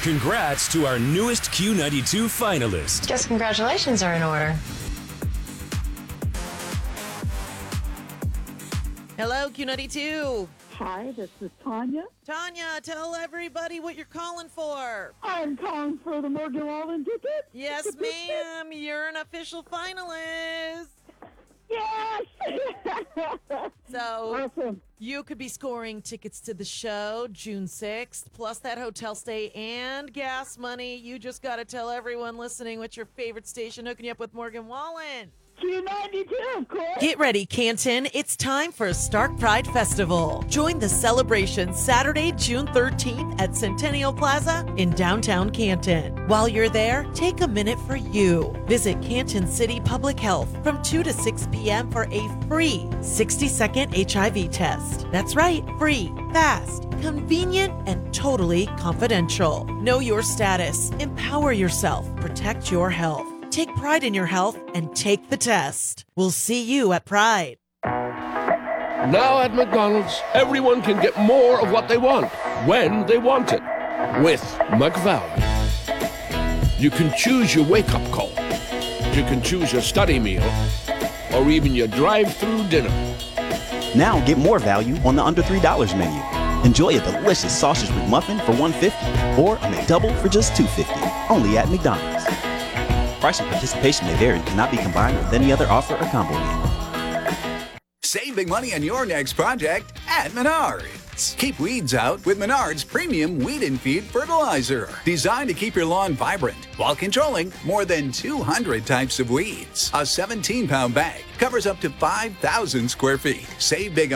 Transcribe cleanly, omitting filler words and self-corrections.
Congrats to our newest Q92 finalist. Guess congratulations are in order. Hello, Q92. Hi, this is Tanya. Tanya, tell everybody what you're calling for. I'm calling for the Morgan Wallen ticket. Yes, ma'am. You're an official finalist. Yes! So Awesome. you could be scoring tickets to the show June 6th, plus that hotel stay and gas money. You just got to tell everyone listening what's your favorite station hooking you up with Morgan Wallen. Q92, of course. Get ready, Canton. It's time for Stark Pride Festival. Join the celebration Saturday, June 13th at Centennial Plaza in downtown Canton. While you're there, take a minute for you. Visit Canton City Public Health from 2 to 6 p.m. for a free 60-second HIV test. That's right, free, fast, convenient, and totally confidential. Know your status. Empower yourself. Protect your health. Take pride in your health and take the test. We'll see you at Pride. Now at McDonald's, everyone can get more of what they want, when they want it, with McValue. You can choose your wake-up call. You can choose your study meal, or even your drive-through dinner. Now get more value on the under $3 menu. Enjoy a delicious sausage McMuffin for $1.50 or a McDouble for just $2.50. Only at McDonald's. Price and participation may vary. Cannot be combined with any other offer or combo meal. Save big money on your next project at Menards. Keep weeds out with Menards Premium Weed and Feed Fertilizer. Designed to keep your lawn vibrant while controlling more than 200 types of weeds. A 17-pound bag covers up to 5,000 square feet. Save big